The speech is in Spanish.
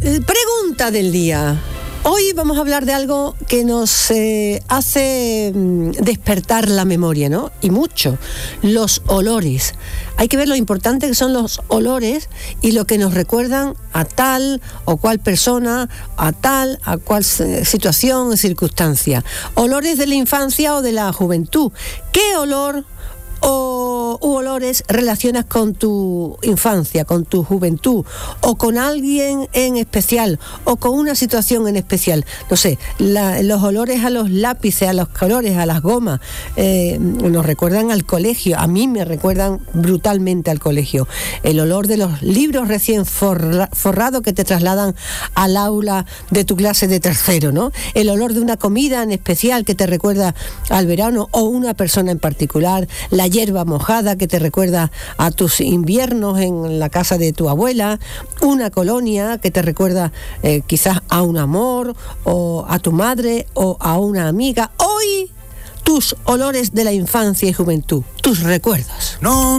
Pregunta del día. Hoy vamos a hablar de algo que nos hace despertar la memoria, ¿no? Y mucho, los olores. Hay que ver lo importante que son los olores y lo que nos recuerdan a tal o cual persona, a cual situación o circunstancia. Olores de la infancia o de la juventud. ¿Qué olor u olores relacionas con tu infancia, con tu juventud, o con alguien en especial, o con una situación en especial? No sé, los olores a los lápices, a los colores, a las gomas, nos recuerdan al colegio. A mí me recuerdan brutalmente al colegio. El olor de los libros recién forrados que te trasladan al aula de tu clase de tercero, ¿no? El olor de una comida en especial que te recuerda al verano o una persona en particular. La hierba mojada que te recuerda a tus inviernos en la casa de tu abuela, una colonia que te recuerda quizás a un amor, o a tu madre, o a una amiga. Hoy, tus olores de la infancia y juventud, tus recuerdos. No.